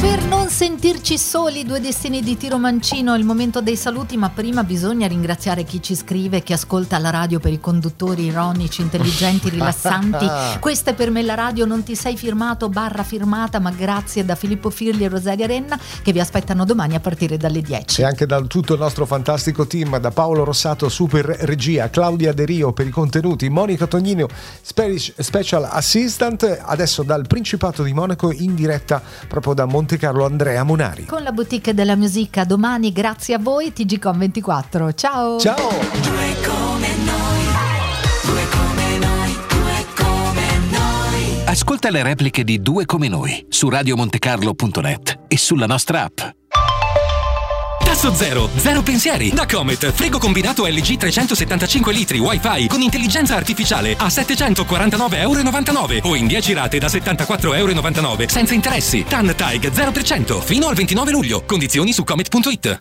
Per non sentirci soli, due destini di Tiro Mancino, il momento dei saluti, ma prima bisogna ringraziare chi ci scrive, chi ascolta la radio, per i conduttori ironici, intelligenti, rilassanti. Questa è per me la radio, non ti sei firmato / firmata, ma grazie, da Filippo Firli e Rosaria Renna, che vi aspettano domani a partire dalle 10. E anche da tutto il nostro fantastico team, da Paolo Rossato super regia, Claudia De Rio per i contenuti, Monica Tognino special assistant, adesso dal Principato di Monaco in diretta proprio da Monte Carlo, Andrea Munari. Con la boutique della musica domani, grazie a voi, TGcom 24. Ciao! Ciao! Due come noi, due come noi, due come noi. Ascolta le repliche di Due come noi su radiomontecarlo.net e sulla nostra app. Tasso zero pensieri. Da Comet, frigo combinato LG 375 litri Wi-Fi con intelligenza artificiale a €749,99 o in 10 rate da €74,99 senza interessi. TAN TAIG 0% fino al 29 luglio. Condizioni su comet.it.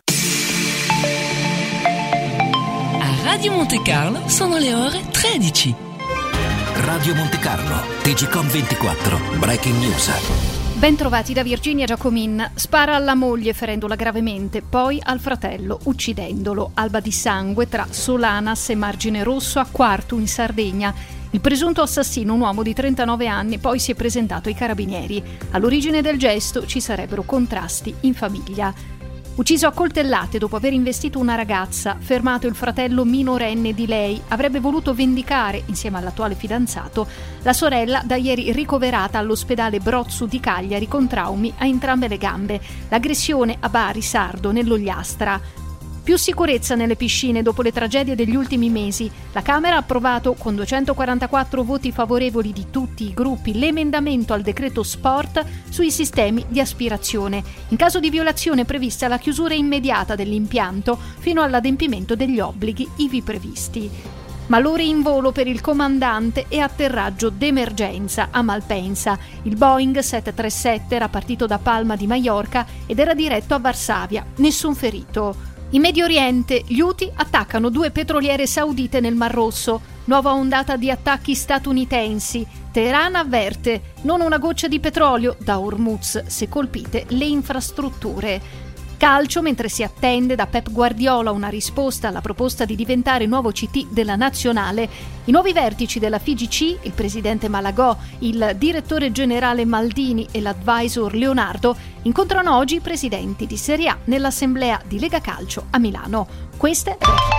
A Radio Monte Carlo sono le ore 13. Radio Monte Carlo, TGcom 24, Breaking News. Ben trovati da Virginia Giacomin. Spara alla moglie ferendola gravemente, poi al fratello uccidendolo. Alba di sangue tra Solanas e Margine Rosso a Quartu in Sardegna. Il presunto assassino, un uomo di 39 anni, poi si è presentato ai carabinieri. All'origine del gesto ci sarebbero contrasti in famiglia. Ucciso a coltellate dopo aver investito una ragazza, fermato il fratello minorenne di lei, avrebbe voluto vendicare, insieme all'attuale fidanzato, la sorella da ieri ricoverata all'ospedale Brozzu di Cagliari con traumi a entrambe le gambe. L'aggressione a Bari Sardo, nell'Ogliastra. Più sicurezza nelle piscine dopo le tragedie degli ultimi mesi. La Camera ha approvato con 244 voti favorevoli di tutti i gruppi l'emendamento al decreto sport sui sistemi di aspirazione. In caso di violazione è prevista la chiusura immediata dell'impianto fino all'adempimento degli obblighi ivi previsti. Malore in volo per il comandante e atterraggio d'emergenza a Malpensa. Il Boeing 737 era partito da Palma di Maiorca ed era diretto a Varsavia. Nessun ferito. In Medio Oriente, gli Houthi attaccano 2 petroliere saudite nel Mar Rosso. Nuova ondata di attacchi statunitensi. Teheran avverte: non una goccia di petrolio da Hormuz se colpite le infrastrutture. Calcio, mentre si attende da Pep Guardiola una risposta alla proposta di diventare nuovo CT della nazionale. I nuovi vertici della FIGC, il presidente Malagò, il direttore generale Maldini e l'advisor Leonardo, incontrano oggi i presidenti di Serie A nell'assemblea di Lega Calcio a Milano. Queste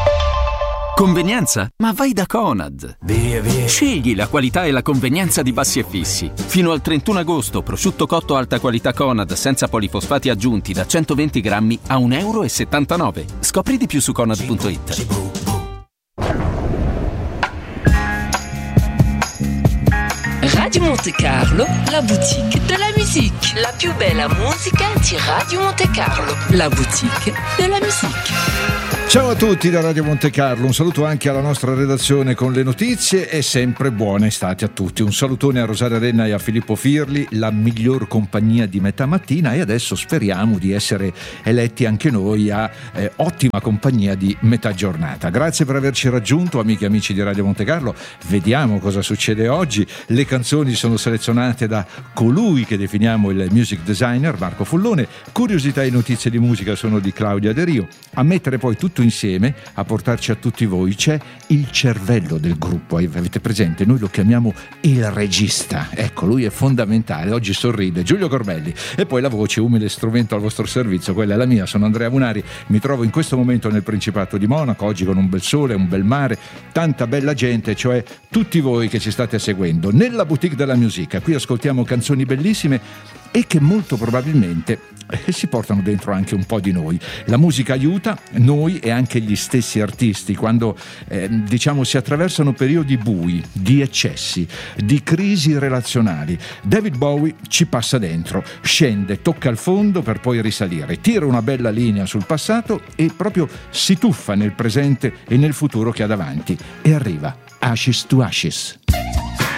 Convenienza? Ma vai da Conad. Via. Scegli la qualità e la convenienza di Bassi e Fissi. Fino al 31 agosto, prosciutto cotto alta qualità Conad senza polifosfati aggiunti da 120 grammi a €1,79. Scopri di più su conad.it. Radio Monte Carlo, la boutique de la musique. La più bella musica di Radio Monte Carlo. La boutique de la musique. Ciao a tutti da Radio Monte Carlo, un saluto anche alla nostra redazione con le notizie e sempre buona estate a tutti. Un salutone a Rosaria Renna e a Filippo Firli, la miglior compagnia di metà mattina, e adesso speriamo di essere eletti anche noi a ottima compagnia di metà giornata. Grazie per averci raggiunto, amiche e amici di Radio Monte Carlo. Vediamo cosa succede oggi. Le canzoni sono selezionate da colui che definiamo il music designer, Marco Fullone. Curiosità e notizie di musica sono di Claudia De Rio. A mettere poi tutto insieme, a portarci a tutti voi, c'è il cervello del gruppo. Avete presente? Noi lo chiamiamo il regista. Ecco, lui è fondamentale. Oggi sorride, Giulio Corbelli. E poi la voce, umile strumento al vostro servizio, quella è la mia. Sono Andrea Munari, mi trovo in questo momento nel Principato di Monaco, oggi con un bel sole, un bel mare, tanta bella gente, cioè tutti voi che ci state seguendo nella boutique della musica. Qui ascoltiamo canzoni bellissime e che molto probabilmente si portano dentro anche un po' di noi. La musica aiuta noi e anche gli stessi artisti quando si attraversano periodi bui, di eccessi, di crisi relazionali. David Bowie ci passa dentro, scende, tocca il fondo per poi risalire, tira una bella linea sul passato e proprio si tuffa nel presente e nel futuro che ha davanti, e arriva Ashes to Ashes.